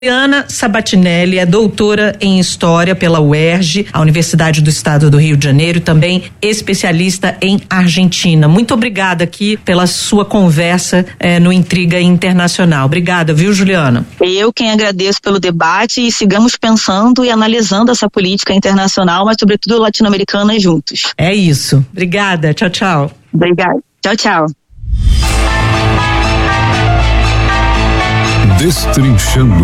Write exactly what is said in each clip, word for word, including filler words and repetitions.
Juliana Sabatinelli é doutora em História pela U E R J, a Universidade do Estado do Rio de Janeiro, também especialista em Argentina. Muito obrigada aqui pela sua conversa eh, no Intriga Internacional. Obrigada, viu, Juliana? Eu quem agradeço pelo debate e sigamos pensando e analisando essa política internacional, mas sobretudo latino-americana juntos. É isso. Obrigada. Tchau, tchau. Obrigada. Tchau, tchau. Destrinchando.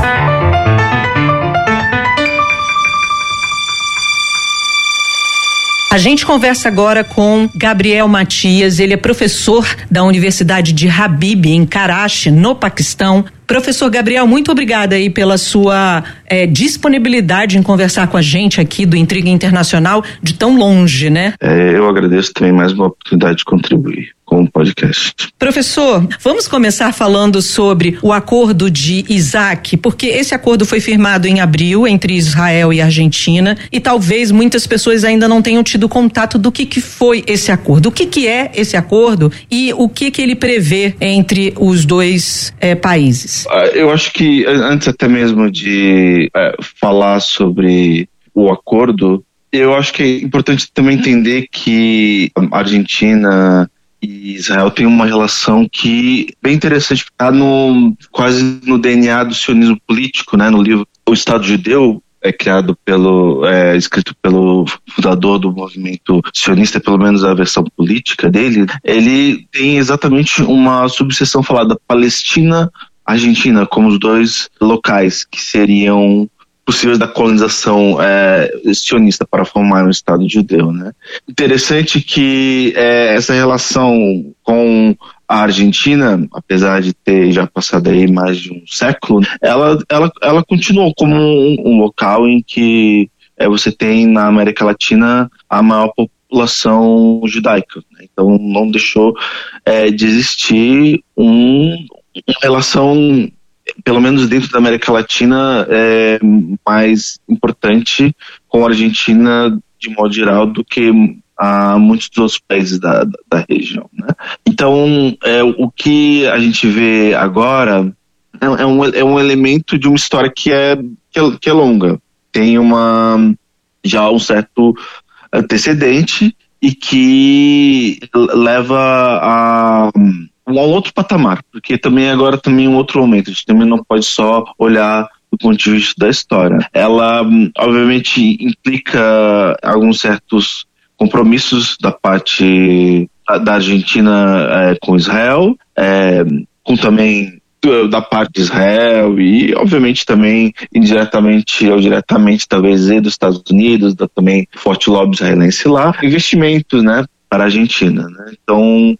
A gente conversa agora com Gabriel Matias, ele é professor da Universidade de Habib, em Karachi, no Paquistão. Professor Gabriel, muito obrigada aí pela sua é, disponibilidade em conversar com a gente aqui do Intriga Internacional de tão longe, né? É, eu agradeço também mais uma oportunidade de contribuir com o podcast. Professor, vamos começar falando sobre o acordo de Isaac, porque esse acordo foi firmado em abril entre Israel e Argentina e talvez muitas pessoas ainda não tenham tido contato do que, que foi esse acordo. O que, que é esse acordo e o que, que ele prevê entre os dois é, países? Eu acho que antes até mesmo de é, falar sobre o acordo, eu acho que é importante também entender que a Argentina e Israel têm uma relação que é bem interessante, está no, quase no D N A do sionismo político, né? No livro O Estado Judeu, é criado pelo, é, escrito pelo fundador do movimento sionista, pelo menos a versão política dele, ele tem exatamente uma subseção falada Palestina Argentina como os dois locais que seriam possíveis da colonização é, sionista para formar um Estado judeu, né? Interessante que é, essa relação com a Argentina, apesar de ter já passado aí mais de um século, ela, ela, ela continuou como um, um local em que é, você tem na América Latina a maior população judaica, né? Então não deixou é, de existir um uma relação, pelo menos dentro da América Latina, é mais importante com a Argentina de modo geral do que a muitos outros países da, da, da região, né? Então, é, o que a gente vê agora é, é, um, é um elemento de uma história que é, que é, que é longa. Tem uma, já um certo antecedente e que leva a um outro patamar, porque também agora também um outro momento, a gente também não pode só olhar do ponto de vista da história. Ela, obviamente, implica alguns certos compromissos da parte da Argentina é, com Israel, é, com também da parte de Israel e, obviamente, também indiretamente ou diretamente, talvez, dos Estados Unidos, da também forte lobby israelense lá, investimentos, né, para a Argentina, né? Então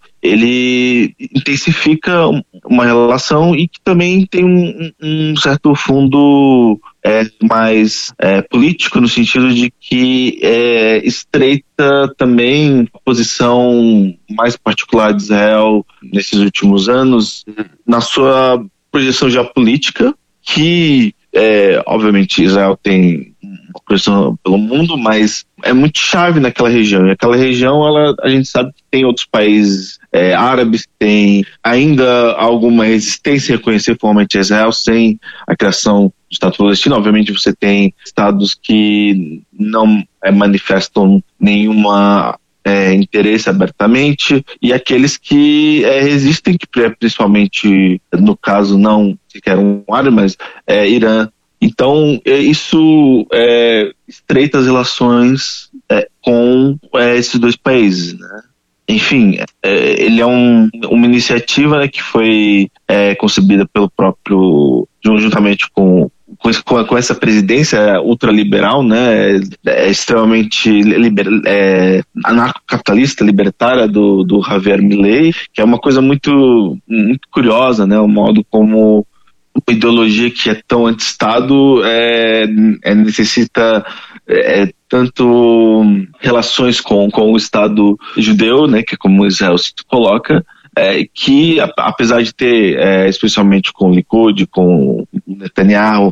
ele intensifica uma relação e que também tem um, um certo fundo é, mais é, político, no sentido de que é, estreita também a posição mais particular de Israel nesses últimos anos na sua projeção geopolítica, que é, obviamente Israel tem uma projeção pelo mundo, mas é muito chave naquela região. E aquela região, ela, a gente sabe que tem outros países é, árabes, tem ainda alguma resistência a reconhecer formalmente Israel sem a criação do Estado palestino. Obviamente você tem estados que não é, manifestam nenhuma é, interesse abertamente, e aqueles que é, resistem, que principalmente, no caso, não sequer um árabe, mas é, Irã. Então, isso é, estreita as relações é, com é, esses dois países, né? Enfim, é, ele é um, uma iniciativa, né, que foi é, concebida pelo próprio, juntamente com, com, com essa presidência ultraliberal, né, é, extremamente liber, é, anarcocapitalista, libertária do, do Javier Milei, que é uma coisa muito, muito curiosa, né, o modo como uma ideologia que é tão anti-Estado é, é, necessita é, tanto relações com, com o Estado judeu, né, que é como Israel se coloca, é, que apesar de ter, é, especialmente com o Likud, com Netanyahu,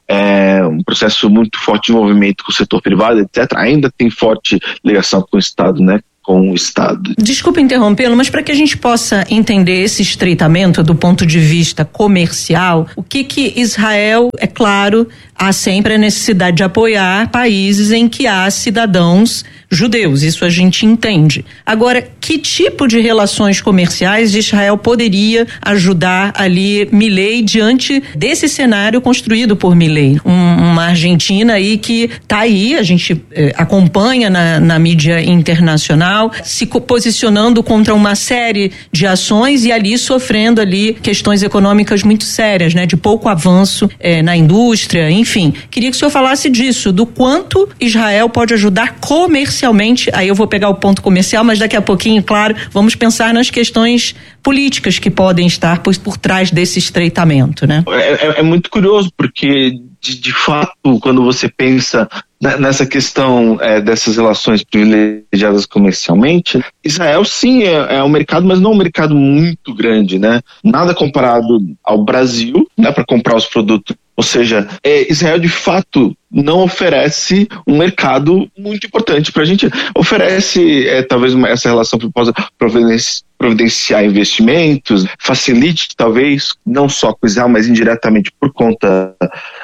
é, um processo muito forte de envolvimento com o setor privado, etcétera, ainda tem forte ligação com o Estado, né, com o Estado. Desculpa interrompê-lo, mas para que a gente possa entender esse estreitamento do ponto de vista comercial, o que que Israel, é claro, há sempre a necessidade de apoiar países em que há cidadãos judeus, isso a gente entende. Agora, que tipo de relações comerciais Israel poderia ajudar ali Milei diante desse cenário construído por Milei? Um, uma Argentina aí que está aí, a gente eh, acompanha na, na mídia internacional, se posicionando contra uma série de ações e ali sofrendo ali questões econômicas muito sérias, né? De pouco avanço eh, na indústria, enfim. Queria que o senhor falasse disso, do quanto Israel pode ajudar comercialmente. Aí eu vou pegar o ponto comercial, mas daqui a pouquinho, claro, vamos pensar nas questões políticas que podem estar por, por trás desse estreitamento, né? É, é, é muito curioso, porque de, de fato, quando você pensa nessa questão é, dessas relações privilegiadas comercialmente, Israel sim é, é um mercado, mas não um mercado muito grande, né? Nada comparado ao Brasil, né, para comprar os produtos. Ou seja, é, Israel de fato não oferece um mercado muito importante para a gente. Oferece é, talvez uma, essa relação que possa providenciar investimentos, facilite talvez, não só com Israel, mas indiretamente por conta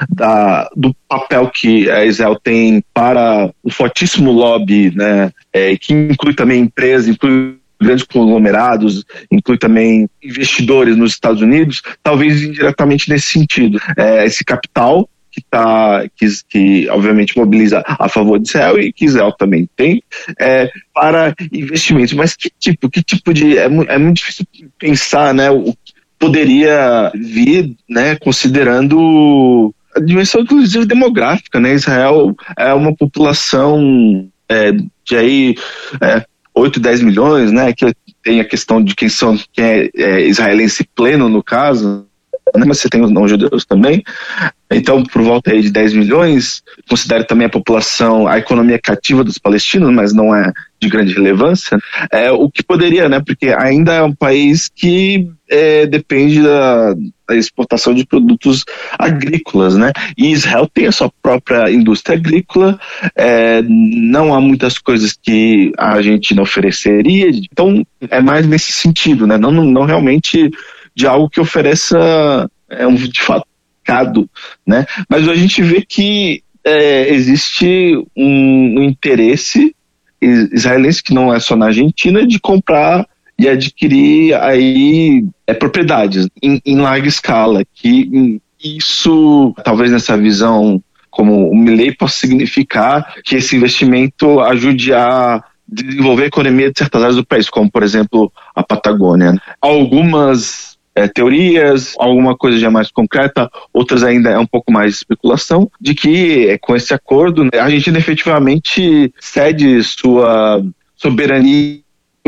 da, do papel que a Israel tem para o fortíssimo lobby, né, é, que inclui também empresas, inclui grandes conglomerados, inclui também investidores nos Estados Unidos, talvez indiretamente nesse sentido. É, esse capital que, tá, que, que obviamente mobiliza a favor de Israel e que Israel também tem, é, para investimentos. Mas que tipo, que tipo de... É, é muito difícil pensar, né, o que poderia vir, né, considerando a dimensão inclusive demográfica, né? Israel é uma população é, de aí... É, oito, dez milhões, né, que tem a questão de quem são, quem é, é israelense pleno no caso, né, mas você tem os não-judeus também, então por volta aí de dez milhões, considere também a população, a economia cativa dos palestinos, mas não é de grande relevância, é o que poderia, né, porque ainda é um país que é, depende da, da exportação de produtos agrícolas, né, e Israel tem a sua própria indústria agrícola, é, não há muitas coisas que a Argentina ofereceria, então é mais nesse sentido, né, não, não realmente de algo que ofereça é, um, de fato, mercado, né, mas a gente vê que é, existe um, um interesse israelense, que não é só na Argentina, de comprar e adquirir aí é, propriedades em, em larga escala, que isso, talvez nessa visão como o Milei, possa significar que esse investimento ajude a desenvolver a economia de certas áreas do país, como por exemplo a Patagônia. Algumas É, teorias, alguma coisa já mais concreta, outras ainda é um pouco mais especulação, de que é, com esse acordo, né, a Argentina efetivamente cede sua soberania,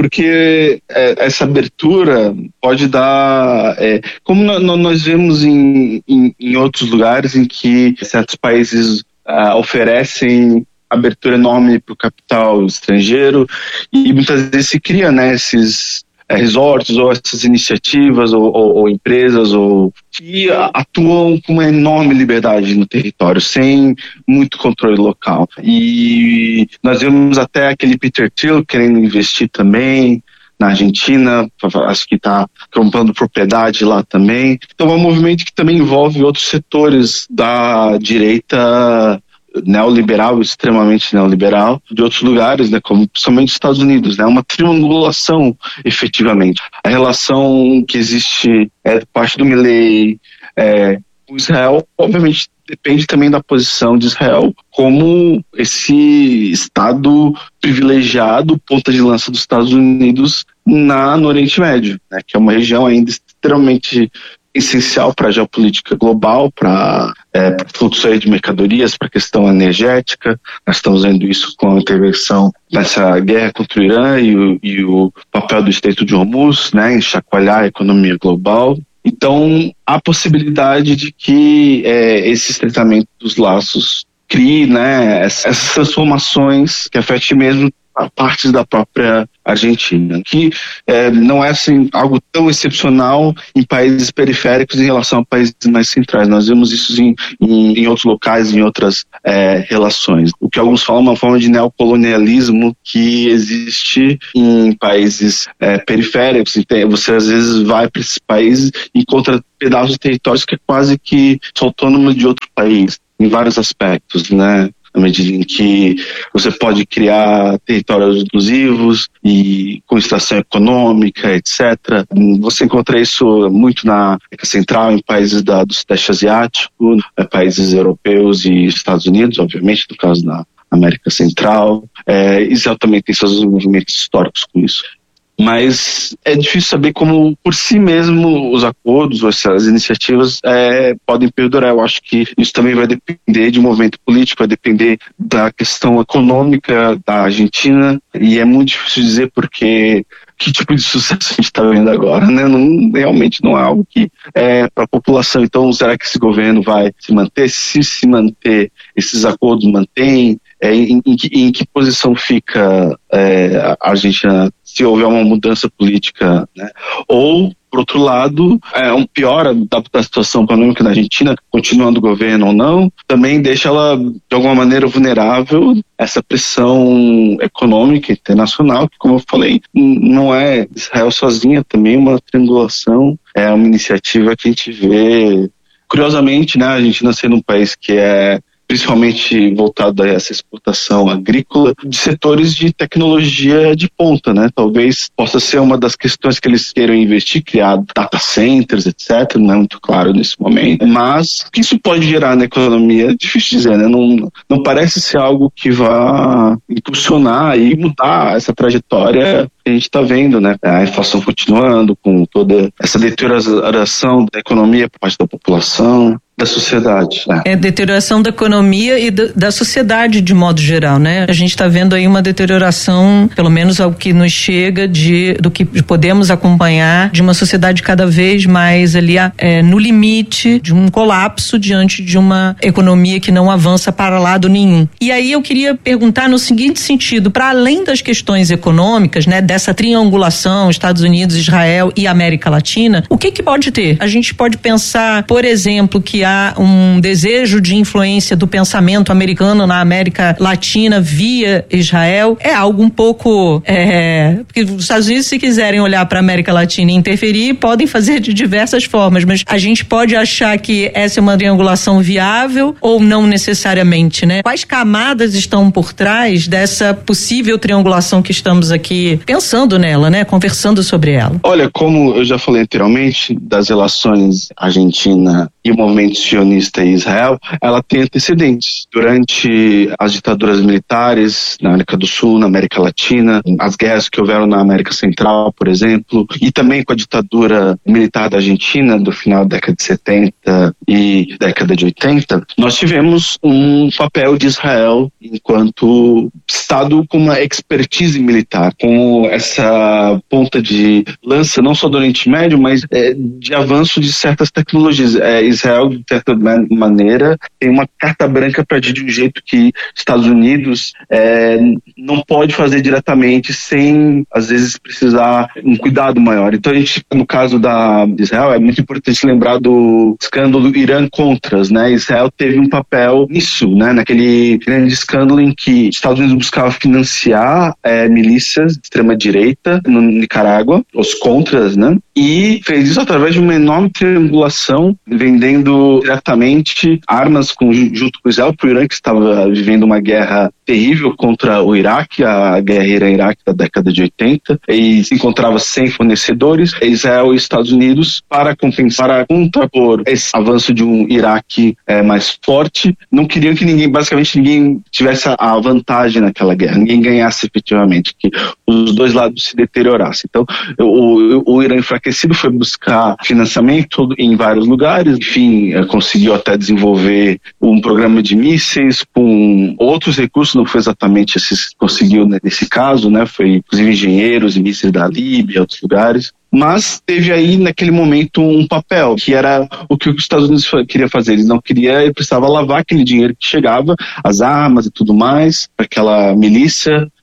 porque é, essa abertura pode dar, é, como no, nós vemos em, em, em outros lugares em que certos países ah, oferecem abertura enorme para o capital estrangeiro, e muitas vezes se cria, né, esses É, resorts ou essas iniciativas ou, ou, ou empresas ou, que atuam com uma enorme liberdade no território, sem muito controle local. E nós vemos até aquele Peter Thiel querendo investir também na Argentina, acho que está comprando propriedade lá também. Então é um movimento que também envolve outros setores da direita neoliberal, extremamente neoliberal, de outros lugares, né, como principalmente Estados Unidos, né, uma triangulação, efetivamente. A relação que existe é, parte do Milei é, com Israel, obviamente, depende também da posição de Israel como esse Estado privilegiado, ponta de lança dos Estados Unidos na, no Oriente Médio, né, que é uma região ainda extremamente essencial para a geopolítica global, para é, fluxo de mercadorias, para a questão energética. Nós estamos vendo isso com a intervenção nessa guerra contra o Irã e o, e o papel do Estreito de Hormuz, né, em chacoalhar a economia global. Então, há possibilidade de que é, esse estreitamento dos laços crie, né, essas transformações que afetem mesmo a partes da própria Argentina, que é, não é assim, algo tão excepcional em países periféricos em relação a países mais centrais. Nós vemos isso em, em, em outros locais, em outras é, relações. O que alguns falam é uma forma de neocolonialismo que existe em países é, periféricos. Você às vezes vai para esses países e encontra pedaços de territórios que é quase que são autônomos de outro país, em vários aspectos, né? Na medida em que você pode criar territórios exclusivos e com extração econômica, etcétera. Você encontra isso muito na América Central, em países da, do Sudeste Asiático, países europeus e Estados Unidos, obviamente, no caso da América Central. É, Israel também tem seus movimentos históricos com isso. Mas é difícil saber como, por si mesmo, os acordos ou essas iniciativas é, podem perdurar. Eu acho que isso também vai depender de um movimento político, vai depender da questão econômica da Argentina, e é muito difícil dizer porque que tipo de sucesso a gente está vendo agora, né? Não, realmente não é algo que é para a população. Então, será que esse governo vai se manter? Se se manter, esses acordos mantêm? É, em, em, que, em que posição fica é, a Argentina se houver uma mudança política, né? Ou, por outro lado, é, um pior da, da situação econômica na Argentina, continuando o governo ou não, também deixa ela, de alguma maneira, vulnerável a essa pressão econômica internacional, que, como eu falei, não é Israel sozinha, também uma triangulação, é uma iniciativa que a gente vê, curiosamente, né, a Argentina sendo um país que é principalmente voltado a essa exportação agrícola, de setores de tecnologia de ponta, né? Talvez possa ser uma das questões que eles queiram investir, criar data centers, etcétera. Não é muito claro nesse momento. Mas o que isso pode gerar na economia é difícil dizer, né? Não, não parece ser algo que vá impulsionar e mudar essa trajetória que a gente está vendo, né? A inflação continuando, com toda essa deterioração da economia por parte da população, da sociedade. Né? É deterioração da economia e da, da sociedade de modo geral, né? A gente está vendo aí uma deterioração, pelo menos ao que nos chega, de, do que podemos acompanhar, de uma sociedade cada vez mais ali é, no limite de um colapso diante de uma economia que não avança para lado nenhum. E aí eu queria perguntar no seguinte sentido, para além das questões econômicas, né, dessa triangulação Estados Unidos, Israel e América Latina, o que que pode ter? A gente pode pensar, por exemplo, que há um desejo de influência do pensamento americano na América Latina via Israel. É algo um pouco é, porque os Estados Unidos, se quiserem olhar para a América Latina e interferir, podem fazer de diversas formas, mas a gente pode achar que essa é uma triangulação viável ou não necessariamente, né? Quais camadas estão por trás dessa possível triangulação que estamos aqui pensando nela, né? Conversando sobre ela. Olha, como eu já falei anteriormente, das relações Argentina e o movimento sionista em Israel, ela tem antecedentes. Durante as ditaduras militares na América do Sul, na América Latina, as guerras que houveram na América Central, por exemplo, e também com a ditadura militar da Argentina do final da década de setenta e década de oitenta, nós tivemos um papel de Israel enquanto Estado com uma expertise militar, com essa ponta de lança, não só do Oriente Médio, mas é, de avanço de certas tecnologias. É, Israel, de certa maneira, tem uma carta branca para agir de um jeito que Estados Unidos é, não pode fazer diretamente sem, às vezes, precisar um cuidado maior. Então, a gente, no caso da Israel, é muito importante lembrar do escândalo Irã-Contras, né? Israel teve um papel nisso, né? Naquele grande escândalo em que Estados Unidos buscava financiar é, milícias de extrema-direita no Nicarágua, os Contras, né? E fez isso através de uma enorme triangulação, vendendo diretamente armas com, junto com Israel para o Irã, que estava vivendo uma guerra terrível contra o Iraque, a guerra Irã-Iraque da década de oitenta, e se encontrava sem fornecedores. Israel e Estados Unidos, para compensar, para contrapor esse avanço de um Iraque é, mais forte, não queriam que ninguém, basicamente ninguém tivesse a vantagem naquela guerra, ninguém ganhasse efetivamente, que os dois lados se deteriorassem. Então, o, o Irã enfraquecido foi buscar financiamento em vários lugares, enfim, conseguiu até desenvolver um programa de mísseis com outros recursos, não foi exatamente esses que conseguiu nesse caso, né? Foi inclusive engenheiros e mísseis da Líbia, outros lugares. Mas teve aí naquele momento um papel, que era o que os Estados Unidos queria fazer. Eles não queriam, ele precisava lavar aquele dinheiro que chegava, as armas e tudo mais, para aquela milícia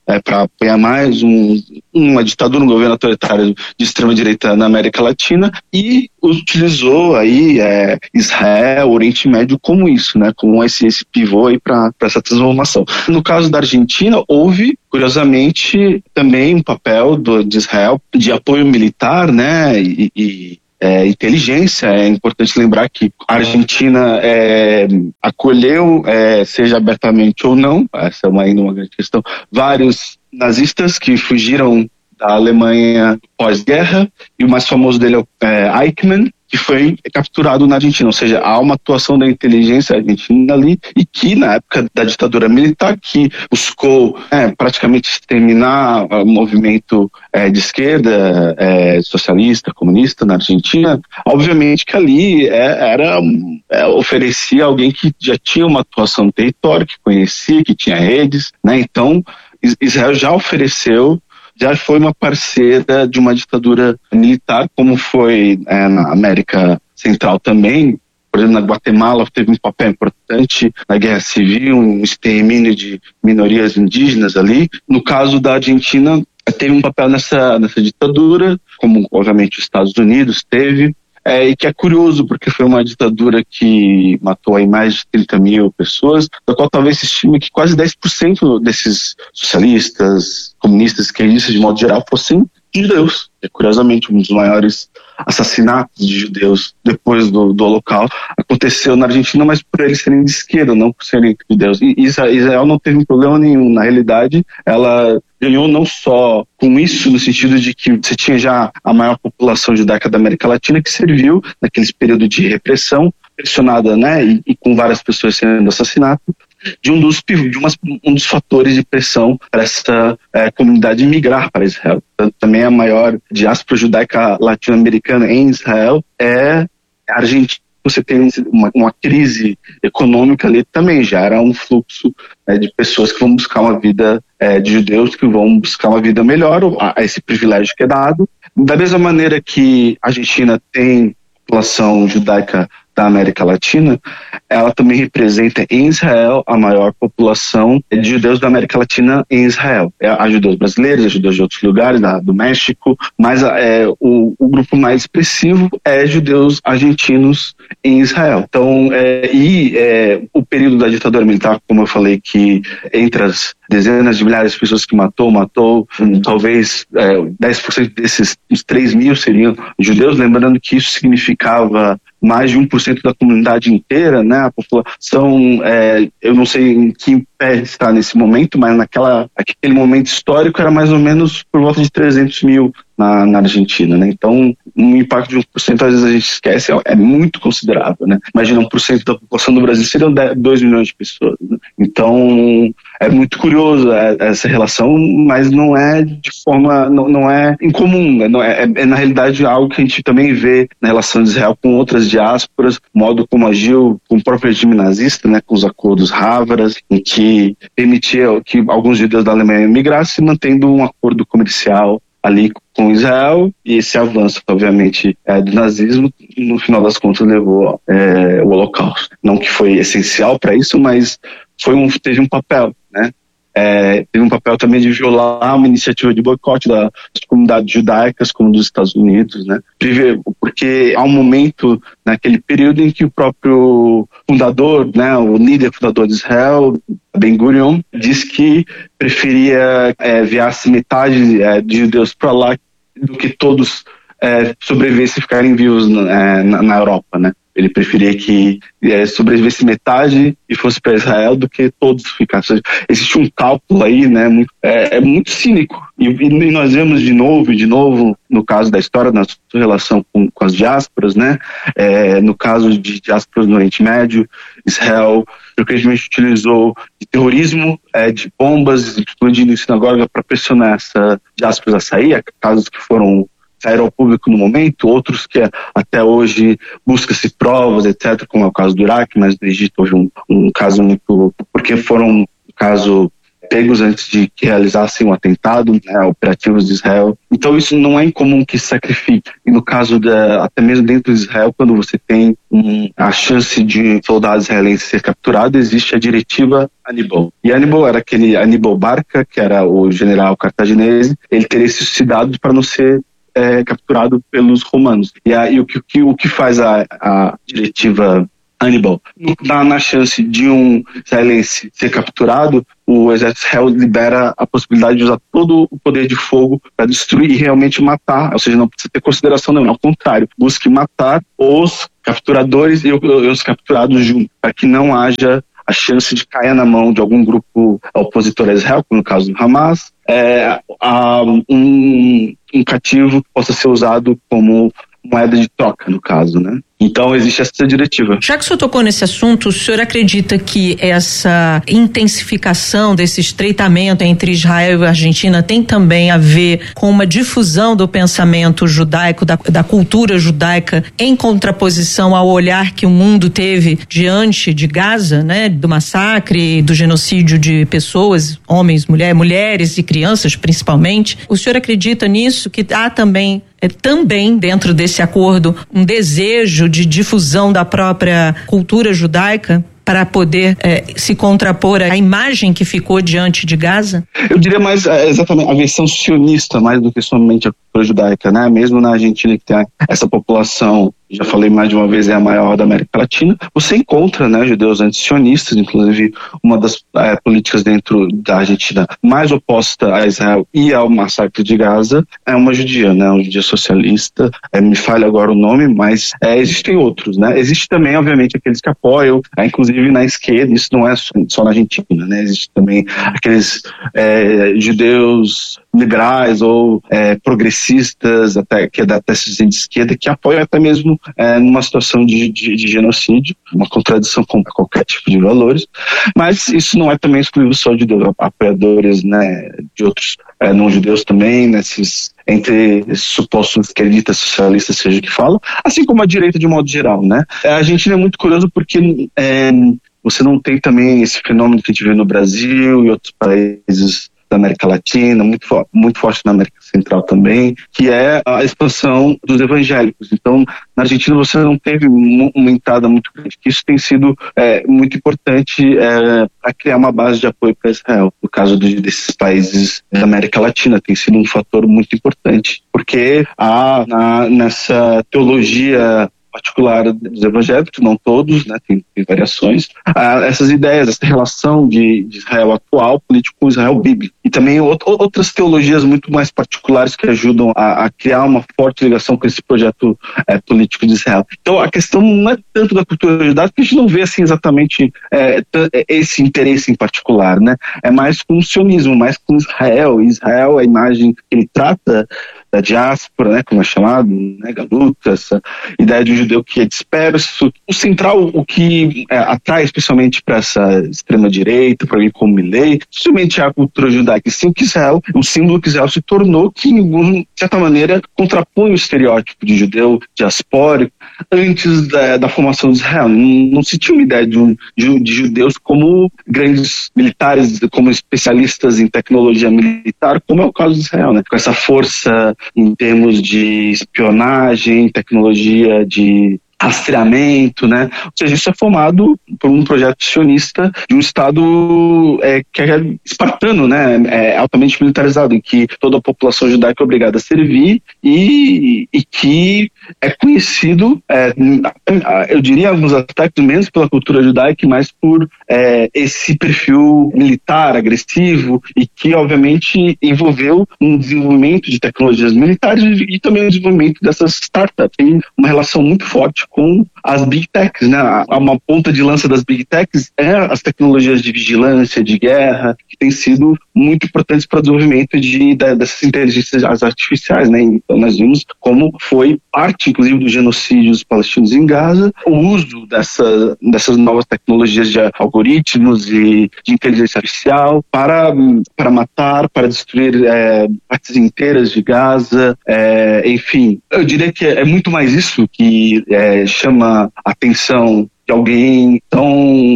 é, para apoiar mais um, uma ditadura, um governo autoritário de extrema-direita na América Latina, e utilizou aí é, Israel, Oriente Médio como isso, né, como esse, esse pivô aí para essa transformação. No caso da Argentina, houve, curiosamente, também um papel do, de Israel de apoio militar, né, e, e É, inteligência. É importante lembrar que a Argentina é, acolheu, é, seja abertamente ou não, essa é uma, ainda uma grande questão, vários nazistas que fugiram da Alemanha pós-guerra, e o mais famoso dele é o é, Eichmann, que foi capturado na Argentina, ou seja, há uma atuação da inteligência argentina ali, e que na época da ditadura militar, que buscou é, praticamente exterminar o movimento é, de esquerda, é, socialista, comunista na Argentina, obviamente que ali é, era, é, oferecia alguém que já tinha uma atuação no território, que conhecia, que tinha redes, né? Então Israel já ofereceu, já foi uma parceira de uma ditadura militar, como foi é, na América Central também. Por exemplo, na Guatemala teve um papel importante na Guerra Civil, um extermínio de minorias indígenas ali. No caso da Argentina, teve um papel nessa, nessa ditadura, como obviamente os Estados Unidos teve. É, e que é curioso, porque foi uma ditadura que matou aí mais de trinta mil pessoas, da qual talvez se estime que quase dez por cento desses socialistas, comunistas, esquerdistas, de modo geral, fossem judeus. É, curiosamente, um dos maiores assassinatos de judeus depois do, do Holocausto aconteceu na Argentina, mas por eles serem de esquerda, não por serem judeus. E Israel não teve problema nenhum. Na realidade, ela ganhou não só com isso, no sentido de que você tinha já a maior população judaica da América Latina, que serviu naqueles períodos de repressão, pressionada, né, e, e com várias pessoas sendo assassinadas, de um dos, de umas, um dos fatores de pressão para essa é, comunidade migrar para Israel. Também a maior diáspora judaica latino-americana em Israel é a Argentina. Você tem uma, uma crise econômica ali também, já era um fluxo é, de pessoas que vão buscar uma vida, é, de judeus que vão buscar uma vida melhor, a, a esse privilégio que é dado. Da mesma maneira que a Argentina tem população judaica da América Latina, ela também representa em Israel a maior população de judeus da América Latina em Israel. Há judeus brasileiros, há judeus de outros lugares, da, do México, mas é, o, o grupo mais expressivo é judeus argentinos em Israel. Então, é, e é, o período da ditadura militar, como eu falei, que entre as dezenas de milhares de pessoas que matou, matou, um, talvez é, dez por cento desses, uns três mil seriam judeus, lembrando que isso significava mais de um por cento da comunidade inteira, né? A população, é, eu não sei em que pé está nesse momento, mas naquela, aquele momento histórico era mais ou menos por volta de trezentos mil na, na Argentina, né? Então, um impacto de um por cento, às vezes a gente esquece, é, é muito considerável, né? Imagina, um por cento da população do Brasil seriam dois milhões de pessoas, né? Então, é muito curioso essa relação, mas não é de forma, não, não é incomum, né? Não é, é, é na realidade algo que a gente também vê na relação de Israel com outras diásporas, o modo como agiu com o próprio regime nazista, né? Com os acordos Hávaras, em que permitia que alguns judeus da Alemanha migrassem, mantendo um acordo comercial ali com Israel, e esse avanço, obviamente, é, do nazismo, no final das contas, levou é, o Holocausto. Não que foi essencial para isso, mas foi um, teve um papel, né? É, teve um papel também de violar uma iniciativa de boicote das comunidades judaicas, como dos Estados Unidos, né? Porque há um momento, naquele período, em que o próprio fundador, né, o líder fundador de Israel, Ben-Gurion, diz que preferia é, enviar-se metade é, de judeus para lá do que todos é, sobrevivessem e ficarem vivos é, na, na Europa, né? Ele preferia que é, sobrevivesse metade e fosse para Israel do que todos ficassem. Existe um cálculo aí, né? Muito, é, é muito cínico. E, e nós vemos de novo, de novo, no caso da história, na sua relação com, com as diásporas, né? É, no caso de diásporas no Oriente Médio, Israel frequentemente utilizou de terrorismo, é, de bombas explodindo em sinagoga para pressionar essa diáspora a sair, casos que foram saíram ao público no momento, outros que até hoje busca-se provas, etcétera, como é o caso do Iraque, mas no Egito houve um, um caso muito, porque foram, no caso, pegos antes de que realizassem um atentado, né, operativos de Israel. Então isso não é incomum que sacrifique. E no caso da, até mesmo dentro de Israel, quando você tem um, a chance de soldado israelense ser capturado, existe a diretiva Hannibal. E Hannibal era aquele Hannibal Barca, que era o general cartaginese, ele teria se suicidado para não ser é, capturado pelos romanos. E aí o que, o que faz a, a diretiva Hannibal? Na, na chance de um israelense ser capturado, o exército israel libera a possibilidade de usar todo o poder de fogo para destruir e realmente matar, ou seja, não precisa ter consideração não, ao contrário, busque matar os capturadores e os capturados juntos, para que não haja a chance de cair na mão de algum grupo opositor a Israel, como no caso do Hamas, é, a, um, um cativo possa ser usado como moeda de troca, no caso, né? Então existe essa diretiva. Já que o senhor tocou nesse assunto, o senhor acredita que essa intensificação desse estreitamento entre Israel e Argentina tem também a ver com uma difusão do pensamento judaico, da, da cultura judaica, em contraposição ao olhar que o mundo teve diante de Gaza, né? Do massacre, do genocídio de pessoas, homens, mulher, mulheres e crianças principalmente. O senhor acredita nisso, que há também É, também dentro desse acordo um desejo de difusão da própria cultura judaica para poder é, se contrapor à imagem que ficou diante de Gaza? Eu diria mais é, exatamente a versão sionista, mais do que somente a cultura judaica, né? Mesmo na Argentina, que tem essa população, já falei mais de uma vez, é a maior da América Latina, você encontra, né, judeus antisionistas, inclusive uma das é, políticas dentro da Argentina mais oposta a Israel e ao massacre de Gaza é uma judia, né, uma judia socialista, é, me falha agora o nome, mas é, existem outros, né? Existe também, obviamente, aqueles que apoiam, é, inclusive na esquerda, isso não é só, só na Argentina, né? Existe também aqueles é, judeus liberais ou é, progressistas, até, que até se dizem de esquerda, que apoiam até mesmo é, numa situação de, de, de genocídio, uma contradição com qualquer tipo de valores, mas isso não é também exclusivo só de judeus, apoiadores, né, de outros é, não-judeus também, nesses, entre esses supostos esquerdistas, socialistas, seja o que falam, assim como a direita de modo geral, né. A Argentina é muito curioso porque é, você não tem também esse fenômeno que a gente vê no Brasil e outros países da América Latina, muito, fo- muito forte na América Central também, que é a expansão dos evangélicos. Então, na Argentina você não teve uma entrada muito grande, que isso tem sido é, muito importante é, para criar uma base de apoio para Israel. No caso de, desses países da América Latina, tem sido um fator muito importante, porque há na, nessa teologia particular dos evangélicos, não todos, né, tem, tem variações, ah, essas ideias, essa relação de, de Israel atual político com Israel bíblico. E também out, outras teologias muito mais particulares que ajudam a, a criar uma forte ligação com esse projeto é, político de Israel. Então a questão não é tanto da cultura judaica, porque a gente não vê assim exatamente é, t- esse interesse em particular, né? É mais com o sionismo, mais com Israel. Israel, a imagem que ele trata da diáspora, né, como é chamado, né, galuta, essa ideia de um judeu que é disperso. O central, o que é, atrai especialmente para essa extrema-direita, para alguém como Milei, justamente a cultura judaica, sim, que Israel, o símbolo que Israel se tornou, que, de certa maneira, contrapõe o estereótipo de judeu diaspórico antes da, da formação de Israel. Não, não se tinha uma ideia de, um, de, de judeus como grandes militares, como especialistas em tecnologia militar, como é o caso de Israel, né? Com essa força em termos de espionagem, tecnologia de rastreamento, né? Ou seja, isso é formado por um projeto sionista de um Estado é, que é espartano, né? É altamente militarizado, em que toda a população judaica é obrigada a servir e, e que é conhecido, é, eu diria, em alguns aspectos, menos pela cultura judaica, mas por é, esse perfil militar, agressivo, e que, obviamente, envolveu um desenvolvimento de tecnologias militares e também o desenvolvimento dessas startups. Tem uma relação muito forte com as Big Techs, né? Uma ponta de lança das Big Techs é as tecnologias de vigilância, de guerra, que têm sido muito importantes para o desenvolvimento de, de, dessas inteligências artificiais, né? Então nós vimos como foi parte, inclusive, do genocídio dos palestinos em Gaza, o uso dessa, dessas novas tecnologias de algoritmos e de inteligência artificial para, para matar, para destruir é, partes inteiras de Gaza, é, enfim. Eu diria que é muito mais isso que é, chama a atenção de alguém tão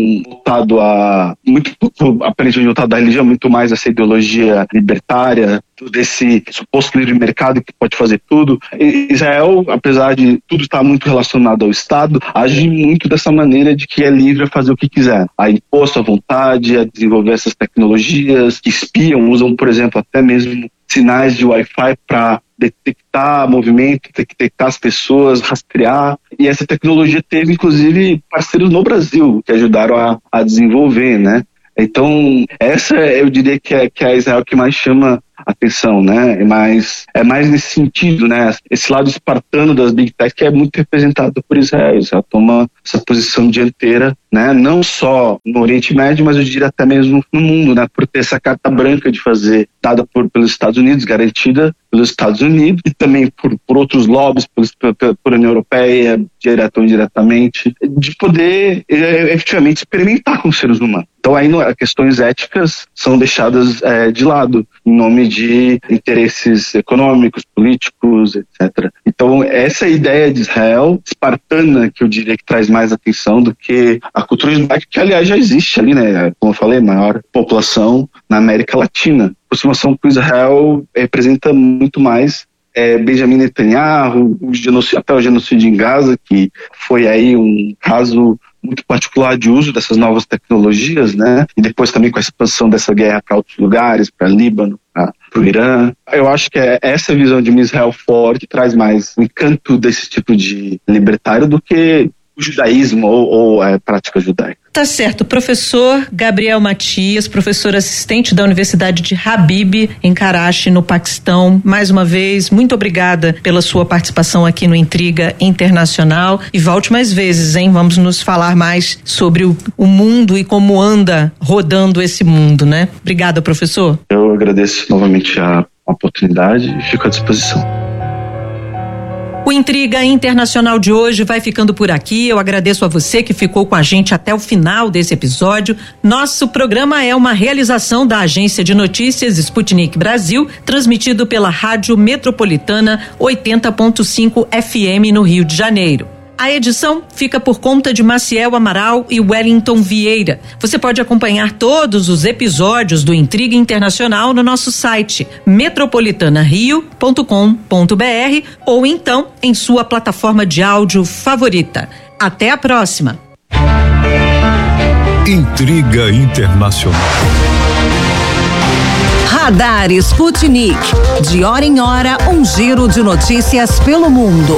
voltado a muito pouco aparentemente voltado à religião, muito mais essa ideologia libertária, desse suposto livre mercado que pode fazer tudo. Israel, apesar de tudo estar muito relacionado ao Estado, age muito dessa maneira de que é livre a fazer o que quiser, a impor sua vontade, a desenvolver essas tecnologias que espiam, usam, por exemplo, até mesmo sinais de Wi-Fi para detectar movimento, detectar as pessoas, rastrear. E essa tecnologia teve, inclusive, parceiros no Brasil que ajudaram a, a desenvolver, né? Então, essa eu diria que é, que é a Israel que mais chama atenção, né? É mais, é mais nesse sentido, né? Esse lado espartano das Big Tech que é muito representado por Israel. Israel toma essa posição dianteira, né? Não só no Oriente Médio, mas eu diria até mesmo no mundo, né? Por ter essa carta branca de fazer, dada por, pelos Estados Unidos, garantida pelos Estados Unidos, e também por, por outros lobbies, por, por, por União Europeia, direto ou indiretamente, de poder é, efetivamente experimentar com os seres humanos. Então aí as questões éticas são deixadas é, de lado, em nome de interesses econômicos, políticos, etcétera. Então essa ideia de Israel espartana, que eu diria que traz mais atenção do que a cultura judaica, que aliás já existe ali, né? Como eu falei, maior população na América Latina. A aproximação com Israel representa muito mais é, Benjamin Netanyahu, o genocídio, até o genocídio em Gaza, que foi aí um caso muito particular de uso dessas novas tecnologias, né? E depois também com a expansão dessa guerra para outros lugares, para Líbano, para o Irã. Eu acho que é essa visão de uma Israel forte que traz mais o encanto desse tipo de libertário do que o judaísmo ou, ou a prática judaica. Tá certo. Professor Gabriel Matias, professor assistente da Universidade de Habib, em Karachi, no Paquistão. Mais uma vez, muito obrigada pela sua participação aqui no Intriga Internacional. E volte mais vezes, hein? Vamos nos falar mais sobre o, o mundo e como anda rodando esse mundo, né? Obrigada, professor. Eu agradeço novamente a oportunidade e fico à disposição. O Intriga Internacional de hoje vai ficando por aqui. Eu agradeço a você que ficou com a gente até o final desse episódio. Nosso programa é uma realização da Agência de Notícias Sputnik Brasil, transmitido pela Rádio Metropolitana oitenta ponto cinco F M no Rio de Janeiro. A edição fica por conta de Maciel Amaral e Wellington Vieira. Você pode acompanhar todos os episódios do Intriga Internacional no nosso site metropolitana rio ponto com ponto br ou então em sua plataforma de áudio favorita. Até a próxima. Intriga Internacional. Radar Sputnik. De hora em hora, um giro de notícias pelo mundo.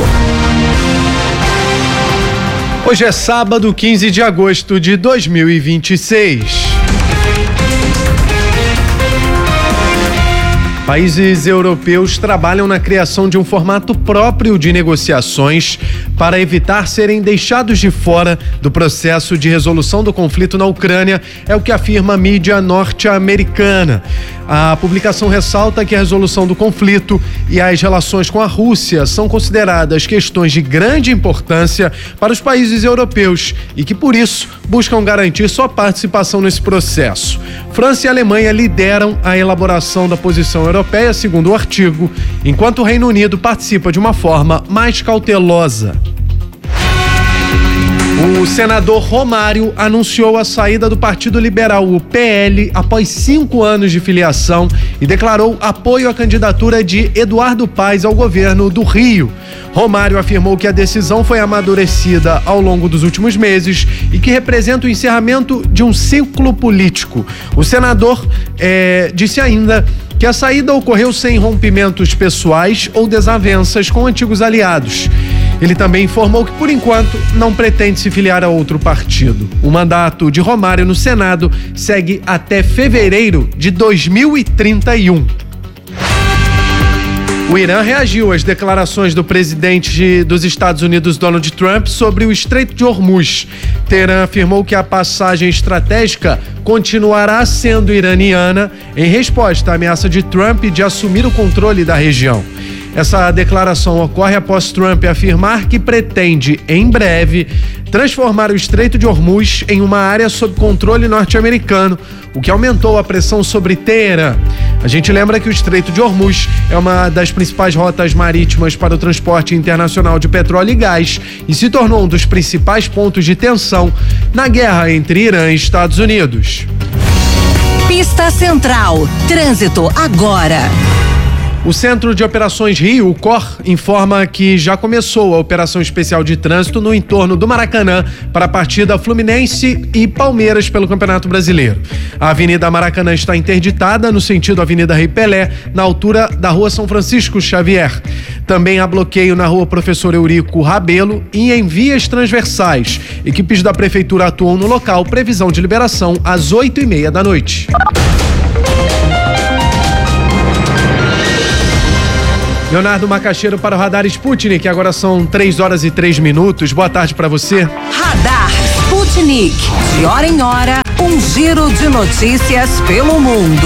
Hoje é sábado, quinze de agosto de dois mil e vinte e seis. Países europeus trabalham na criação de um formato próprio de negociações para evitar serem deixados de fora do processo de resolução do conflito na Ucrânia, é o que afirma a mídia norte-americana. A publicação ressalta que a resolução do conflito e as relações com a Rússia são consideradas questões de grande importância para os países europeus e que, por isso, buscam garantir sua participação nesse processo. França e Alemanha lideram a elaboração da posição europeia, segundo o artigo, enquanto o Reino Unido participa de uma forma mais cautelosa. O senador Romário anunciou a saída do Partido Liberal, o P L, após cinco anos de filiação e declarou apoio à candidatura de Eduardo Paes ao governo do Rio. Romário afirmou que a decisão foi amadurecida ao longo dos últimos meses e que representa o encerramento de um ciclo político. O senador eh, disse ainda que a saída ocorreu sem rompimentos pessoais ou desavenças com antigos aliados. Ele também informou que, por enquanto, não pretende se filiar a outro partido. O mandato de Romário no Senado segue até fevereiro de dois mil e trinta e um. O Irã reagiu às declarações do presidente dos Estados Unidos, Donald Trump, sobre o Estreito de Hormuz. Teherã afirmou que a passagem estratégica continuará sendo iraniana em resposta à ameaça de Trump de assumir o controle da região. Essa declaração ocorre após Trump afirmar que pretende, em breve, transformar o Estreito de Hormuz em uma área sob controle norte-americano, o que aumentou a pressão sobre Teherã. A gente lembra que o Estreito de Hormuz é uma das principais rotas marítimas para o transporte internacional de petróleo e gás e se tornou um dos principais pontos de tensão na guerra entre Irã e Estados Unidos. Pista Central. Trânsito agora. O Centro de Operações Rio, o C O R, informa que já começou a operação especial de trânsito no entorno do Maracanã para a partida Fluminense e Palmeiras pelo Campeonato Brasileiro. A Avenida Maracanã está interditada no sentido Avenida Rei Pelé, na altura da Rua São Francisco Xavier. Também há bloqueio na Rua Professor Eurico Rabelo e em vias transversais. Equipes da Prefeitura atuam no local, previsão de liberação às oito e meia da noite. Leonardo Macaxeiro para o Radar Sputnik, agora são três horas e três minutos. Boa tarde para você. Radar Sputnik, de hora em hora, um giro de notícias pelo mundo.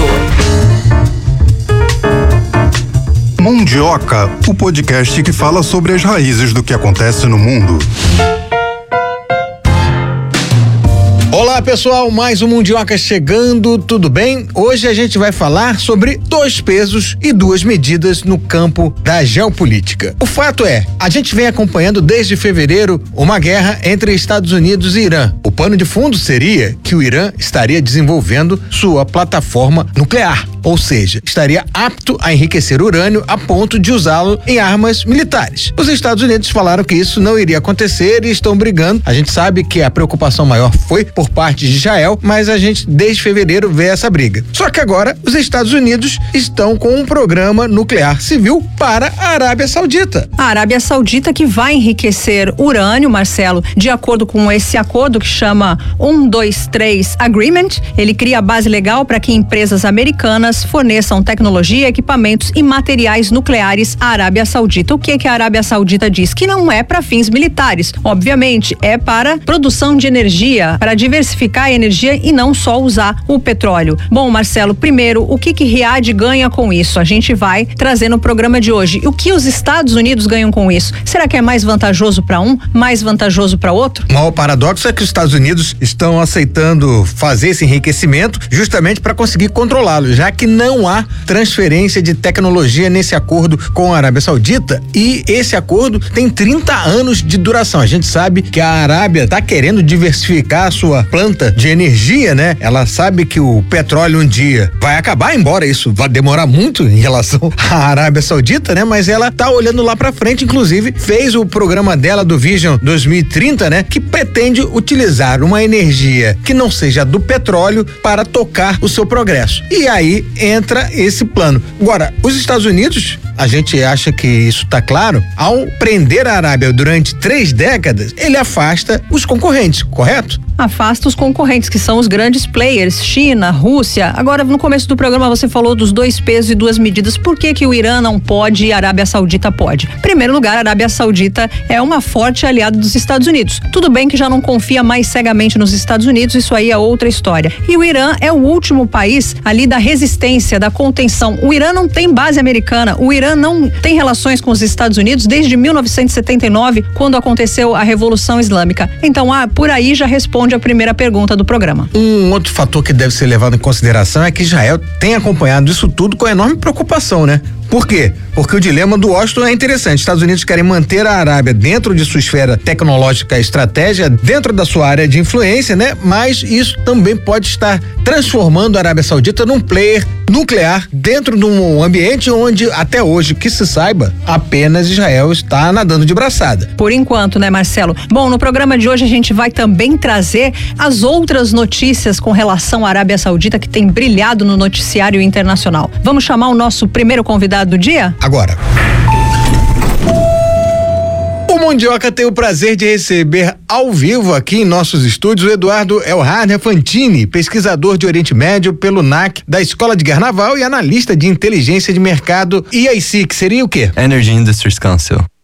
Mundioca, o podcast que fala sobre as raízes do que acontece no mundo. Olá pessoal, mais um Mundioca chegando, tudo bem? Hoje a gente vai falar sobre dois pesos e duas medidas no campo da geopolítica. O fato é, a gente vem acompanhando desde fevereiro uma guerra entre Estados Unidos e Irã. O pano de fundo seria que o Irã estaria desenvolvendo sua plataforma nuclear, ou seja, estaria apto a enriquecer urânio a ponto de usá-lo em armas militares. Os Estados Unidos falaram que isso não iria acontecer e estão brigando. A gente sabe que a preocupação maior foi por parte de Israel, mas a gente desde fevereiro vê essa briga. Só que agora os Estados Unidos estão com um programa nuclear civil para a Arábia Saudita. A Arábia Saudita que vai enriquecer urânio, Marcelo, de acordo com esse acordo que chama um dois três Agreement. Ele cria a base legal para que empresas americanas forneçam tecnologia, equipamentos e materiais nucleares à Arábia Saudita. O que que a Arábia Saudita diz? Que não é para fins militares. Obviamente, é para produção de energia, para diversificar a energia e não só usar o petróleo. Bom, Marcelo, primeiro, o que que Riad ganha com isso? A gente vai trazer no programa de hoje. O que os Estados Unidos ganham com isso? Será que é mais vantajoso para um, mais vantajoso para outro? O maior paradoxo é que os Estados Unidos estão aceitando fazer esse enriquecimento justamente para conseguir controlá-lo, já que não há transferência de tecnologia nesse acordo com a Arábia Saudita e esse acordo tem trinta anos de duração. A gente sabe que a Arábia está querendo diversificar a sua planta de energia, né? Ela sabe que o petróleo um dia vai acabar, embora isso vá demorar muito em relação à Arábia Saudita, né? Mas ela tá olhando lá pra frente, inclusive fez o programa dela do Vision dois mil e trinta, né? Que pretende utilizar uma energia que não seja do petróleo para tocar o seu progresso. E aí entra esse plano. Agora, os Estados Unidos, a gente acha que isso tá claro, ao prender a Arábia durante três décadas, ele afasta os concorrentes, correto? Afasta os concorrentes, que são os grandes players, China, Rússia. Agora, no começo do programa você falou dos dois pesos e duas medidas. Por que que o Irã não pode e a Arábia Saudita pode? Em primeiro lugar, a Arábia Saudita é uma forte aliada dos Estados Unidos. Tudo bem que já não confia mais cegamente nos Estados Unidos, isso aí é outra história. E o Irã é o último país ali da resistência, da contenção. O Irã não tem base americana, o Irã não tem relações com os Estados Unidos desde mil novecentos e setenta e nove, quando aconteceu a Revolução Islâmica. Então, ah, por aí já responde a primeira pergunta do programa. Um outro fator que deve ser levado em consideração é que Israel tem acompanhado isso tudo com enorme preocupação, né? Por quê? Porque o dilema do Washington é interessante. Estados Unidos querem manter a Arábia dentro de sua esfera tecnológica e estratégia, dentro da sua área de influência, né? Mas isso também pode estar transformando a Arábia Saudita num player nuclear dentro de um ambiente onde, até hoje, que se saiba, apenas Israel está nadando de braçada. Por enquanto, né, Marcelo? Bom, no programa de hoje a gente vai também trazer as outras notícias com relação à Arábia Saudita que tem brilhado no noticiário internacional. Vamos chamar o nosso primeiro convidado do dia? Agora. O Mundioca tem o prazer de receber ao vivo aqui em nossos estúdios o Eduardo Elhardner Fantini, pesquisador de Oriente Médio pelo N A C da Escola de Guerra Naval e analista de inteligência de mercado E I C, que seria o quê? Energy Industries Council.